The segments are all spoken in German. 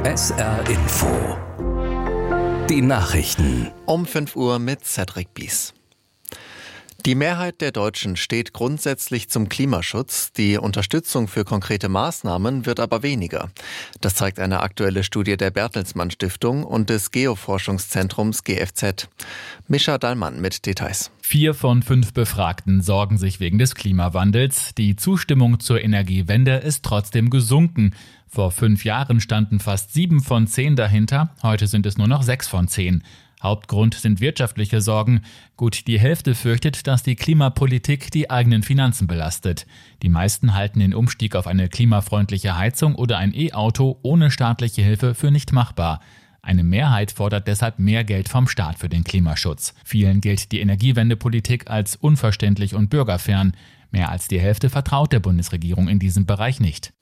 SR Info. Die Nachrichten. Um 5 Uhr mit Cedric Bies. Die Mehrheit der Deutschen steht grundsätzlich zum Klimaschutz. Die Unterstützung für konkrete Maßnahmen wird aber weniger. Das zeigt eine aktuelle Studie der Bertelsmann Stiftung und des Geoforschungszentrums GFZ. Mischa Dallmann mit Details. 4 von 5 Befragten sorgen sich wegen des Klimawandels. Die Zustimmung zur Energiewende ist trotzdem gesunken. Vor 5 Jahren standen fast 7 von 10 dahinter. Heute sind es nur noch 6 von 10. Hauptgrund sind wirtschaftliche Sorgen. Gut die Hälfte fürchtet, dass die Klimapolitik die eigenen Finanzen belastet. Die meisten halten den Umstieg auf eine klimafreundliche Heizung oder ein E-Auto ohne staatliche Hilfe für nicht machbar. Eine Mehrheit fordert deshalb mehr Geld vom Staat für den Klimaschutz. Vielen gilt die Energiewendepolitik als unverständlich und bürgerfern. Mehr als die Hälfte vertraut der Bundesregierung in diesem Bereich nicht.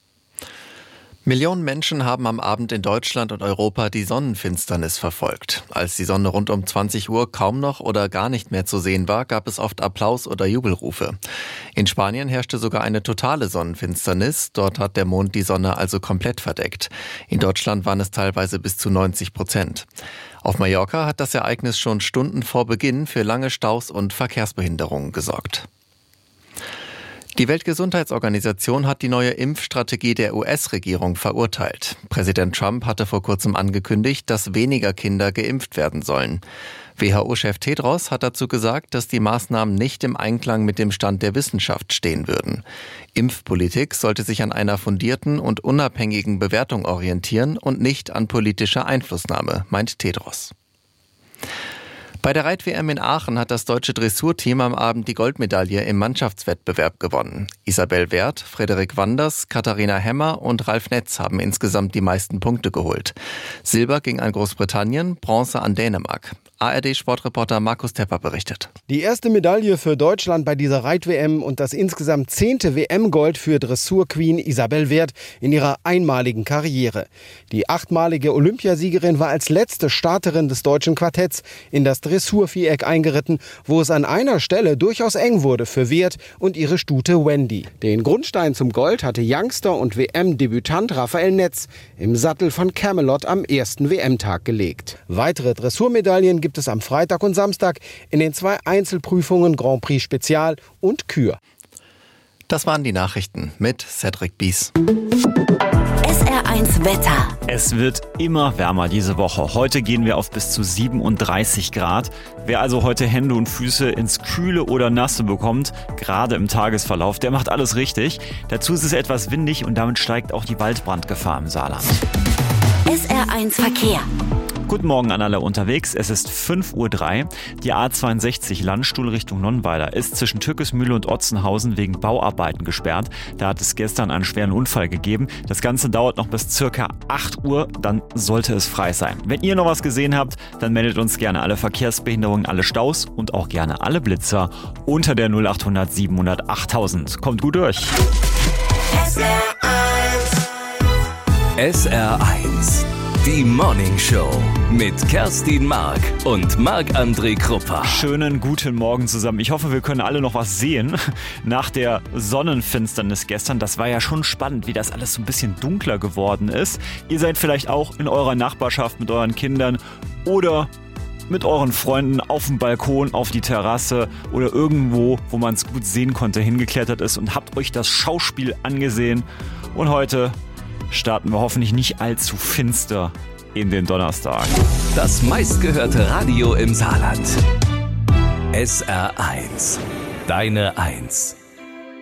Millionen Menschen haben am Abend in Deutschland und Europa die Sonnenfinsternis verfolgt. Als die Sonne rund um 20 Uhr kaum noch oder gar nicht mehr zu sehen war, gab es oft Applaus oder Jubelrufe. In Spanien herrschte sogar eine totale Sonnenfinsternis. Dort hat der Mond die Sonne also komplett verdeckt. In Deutschland waren es teilweise bis zu 90%. Auf Mallorca hat das Ereignis schon Stunden vor Beginn für lange Staus und Verkehrsbehinderungen gesorgt. Die Weltgesundheitsorganisation hat die neue Impfstrategie der US-Regierung verurteilt. Präsident Trump hatte vor kurzem angekündigt, dass weniger Kinder geimpft werden sollen. WHO-Chef Tedros hat dazu gesagt, dass die Maßnahmen nicht im Einklang mit dem Stand der Wissenschaft stehen würden. Impfpolitik sollte sich an einer fundierten und unabhängigen Bewertung orientieren und nicht an politischer Einflussnahme, meint Tedros. Bei der Reit-WM in Aachen hat das deutsche Dressurteam am Abend die Goldmedaille im Mannschaftswettbewerb gewonnen. Isabel Werth, Frederik Wanders, Katharina Hemmer und Ralf Netz haben insgesamt die meisten Punkte geholt. Silber ging an Großbritannien, Bronze an Dänemark. ARD-Sportreporter Markus Tepper berichtet. Die erste Medaille für Deutschland bei dieser Reit-WM und das insgesamt 10. WM-Gold für Dressur-Queen Isabel Werth in ihrer einmaligen Karriere. Die 8-malige Olympiasiegerin war als letzte Starterin des deutschen Quartetts in das Dressurviereck eingeritten, wo es an einer Stelle durchaus eng wurde für Werth und ihre Stute Wendy. Den Grundstein zum Gold hatte Youngster und WM-Debütant Raphael Netz im Sattel von Camelot am ersten WM-Tag gelegt. Weitere Dressurmedaillen gibt es am Freitag und Samstag in den 2 Einzelprüfungen Grand Prix Spezial und Kür. Das waren die Nachrichten mit Cedric Bies. SR1 Wetter. Es wird immer wärmer diese Woche. Heute gehen wir auf bis zu 37 Grad. Wer also heute Hände und Füße ins Kühle oder Nasse bekommt, gerade im Tagesverlauf, der macht alles richtig. Dazu ist es etwas windig und damit steigt auch die Waldbrandgefahr im Saarland. SR1 Verkehr. Guten Morgen an alle unterwegs. Es ist 5:03 Uhr. Die A62 Landstuhl Richtung Nonnweiler ist zwischen Türkesmühle und Otzenhausen wegen Bauarbeiten gesperrt. Da hat es gestern einen schweren Unfall gegeben. Das Ganze dauert noch bis ca. 8 Uhr, dann sollte es frei sein. Wenn ihr noch was gesehen habt, dann meldet uns gerne alle Verkehrsbehinderungen, alle Staus und auch gerne alle Blitzer unter der 0800 700 8000. Kommt gut durch. SR1. Die Morning Show mit Kerstin Mark und Marc-André Kruppa. Schönen guten Morgen zusammen. Ich hoffe, wir können alle noch was sehen nach der Sonnenfinsternis gestern. Das war ja schon spannend, wie das alles so ein bisschen dunkler geworden ist. Ihr seid vielleicht auch in eurer Nachbarschaft mit euren Kindern oder mit euren Freunden auf dem Balkon, auf die Terrasse oder irgendwo, wo man es gut sehen konnte, hingeklettert ist und habt euch das Schauspiel angesehen. Und heute starten wir hoffentlich nicht allzu finster in den Donnerstag. Das meistgehörte Radio im Saarland. SR1. Deine Eins.